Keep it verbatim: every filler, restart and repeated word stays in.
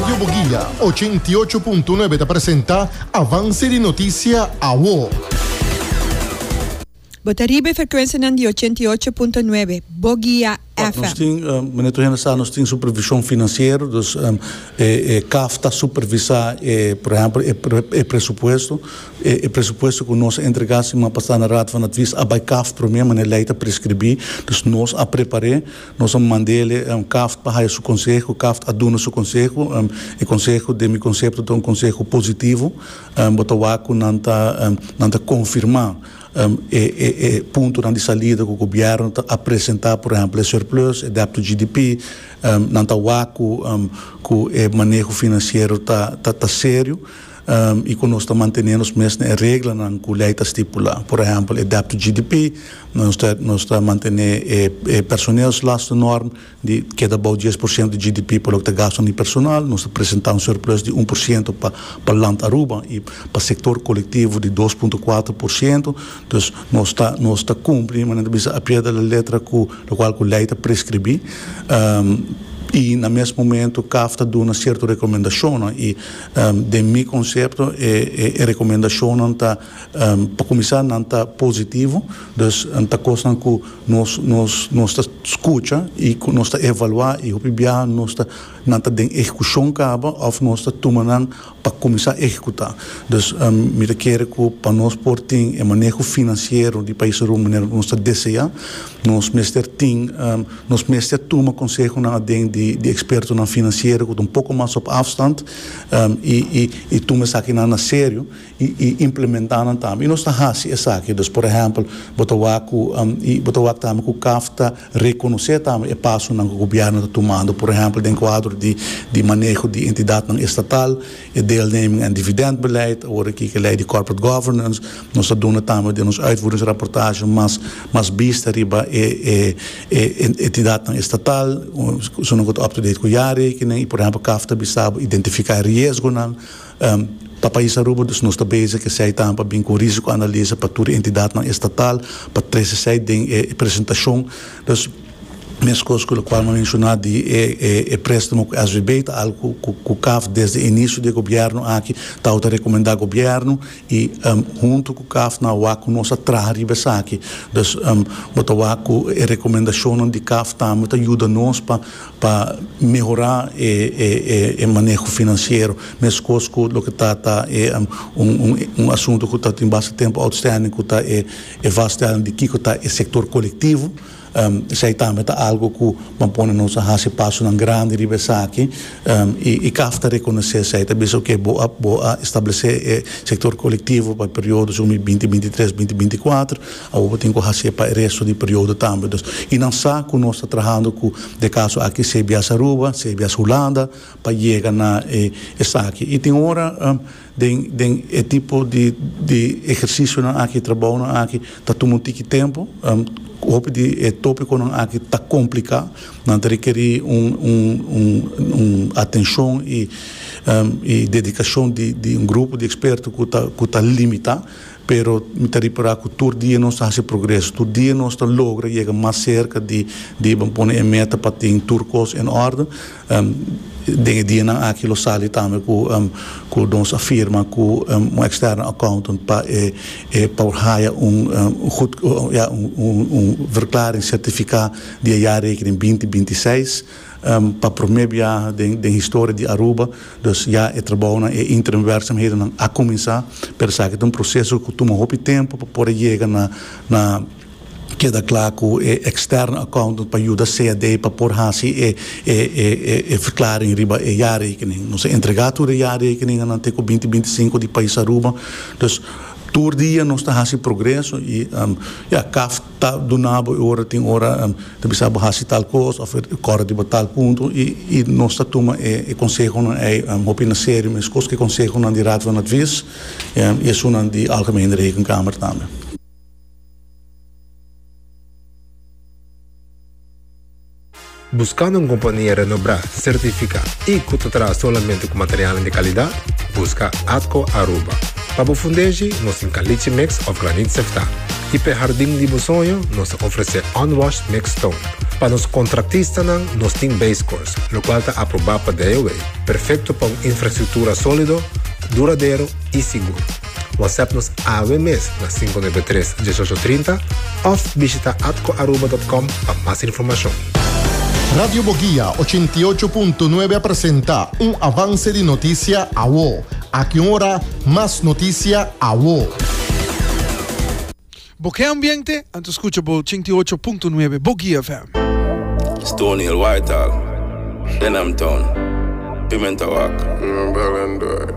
Radio Boguía ochenta y ocho punto nueve te presenta Avance de Noticia A W O. Botaribe frequência de ochenta e oito ponto nove, Boguía F M. Nós temos, meneer Toegenaar, nós temos supervisão financeira, dus um, é, é, C A F está a supervisar, é, por exemplo, é, é pressuposto, é, é pressuposto que nós entregássemos uma passada na rata van advies, a bij C A F primeiro, mas ele está a prescrever, dus nós a preparar, nós a mandele um C A F para o seu conselho, C A F a donar o seu conselho, um, e conselho de meu conceito é um conselho positivo, um, botawaku não está um, não está confirmar. Um, é, é, é ponto de saída que o governo está a apresentar, por exemplo, o surplus, o débito G D P, um, não está um, que o manejo financeiro está tá, tá sério. Um, e que nós estamos mantendo as mesmas regras que a lei está estipulando. Por exemplo, o débito G D P, nós estamos está mantendo o personal lasto norma de que dá about dez por cento de G D P para o que gasta no personal, nós apresentamos um surplus de um por cento para para Land Aruba e para o setor coletivo de dois vírgula quatro por cento. Então, nós está nós está cumprindo, mas a pia da letra com a qual a lei está prescrever. Um, E, no mesmo momento, C A F está dando uma certa recomendação e, um, de meu conceito, é, é, é recomendação está, um, para começar, não está positivo, então, está coisa que nós, nós, nós está escuta e que nós está evaluar e, o P B A, nós está, não está em execução caba, ou nós está tomando para começar a executar. Então, um, me quero que para nós por ter o manejo financeiro de país rumo, nós está desejar, nós mestre tem, um, nós mestre toma conselho na de de, de expertos na financeira com um pouco mais op afstand um, e e e toma isso aqui na sério e, e implementando também. E nós está assim essa aqui, dus por exemplo, botawaku um, e botawaku também que o C A F está reconhecer também o passo que o governo está tomando, por exemplo, em quadro de de manejo de entidade não estatal, e deelneming en dividendbeleid, ou aqui que lei de corporate governance, nós está dando também de nos uitvoeringsrapportage, mas mas vista riba é é entidade não estatal, são não up-to-date com o jaarrekening, e por exemplo, C A F também sabe identificar risco não, um, para país Aruba, dus nós estamos bezig que zij também bem com risco-analise para toda entidade não estatal, para trazer zij de apresentação, dus Mes coisas que o qual me mencionar de é, é, é préstamo às vezes algo que o C A F desde o início do governo aqui está a recomendar ao governo e um, junto com o C A F na U A C nós atrás aqui, então um, a recomendação de C A F também ajuda nós para para melhorar o o manejo financeiro. Mes coisas que o que está tá é um, um um assunto que está tem bastante tempo outstanding que está é é vasto de que está é setor coletivo. Um, zij também está algo que vamos nos a se passo na grande ribeira aqui um, e C A F está reconhecer zij também o que é boa boa estabelecer o setor coletivo para o período de vinte vinte e três vinte vinte e quatro a o tem que fazer para o resto do período também e não só que nós está trabalhando com de caso aqui C B S Aruba, C B S Holanda para chegar na essa aqui e tem hora um, de de é tipo de de exercício na aqui trabalho na aqui está tomando muito tempo um, o de tópico não aqui está complicado, não requer um, um, um, um atenção e, um, e dedicação de, de um grupo de expertos que está que está limitado, pero me tem para que todo dia nós faz progresso, todo dia nós está logra chegar mais cerca de de vamos pôr a meta para ter turcos em ordem. Um, de dia na aquilo sali também com um, com nossa firma com um, um externo accountant para é, é, para hire um um, goed, ja, um, um, um verklaring certificaat de jaarrekening vinte vinte e seis um, para primeiro jaar de de história de Aruba, dus ja é trabalho na é interim werkzaamheden a começar, per se que é um processo que toma muito tempo para poder chegar na na queda claro que o externo accountant para ajudar a C A D para pôr assim e e e verklaring riba e jaarrekening. Nós entregamos toda a jaarrekening na Anteco vinte vinte e cinco de país Aruba. Dus todo dia nós está fazendo progresso e um, ja, C A F está donando hora tem hora um, também sabe fazer tal coisa ou corre de tal ponto e e nós está toma e conselho é um opinião séria mas coisas que conselho na de raad van advies e isso na de algemene rekenkamer também. Buscando uma companhia Renobras certificada e que tratará somente com material de qualidade, busca Atco Aruba. Para o fundejo, nós temos Caliche Mix of Granite Sefta equipe Jardim de Bosonho nos oferece on-wash mix stone. Para os contratistas, nós temos base course, o qual está aprovado para D O A. Perfeito para uma infraestrutura sólida, duradouro e seguro. WhatsApp-nos a W M S na cinco nove três, um oito três zero ou visita atco aruba ponto com para mais informação. Radio Boguía ochenta y ocho punto nueve presenta un avance de noticia a vos. A qué hora más noticia a vos. Bokeh Ambiente, antes escucha por ochenta y ocho punto nueve Boguía F M. Stony Hill, Whitehall, Denham Town, Pimenta Walk, Bellendor.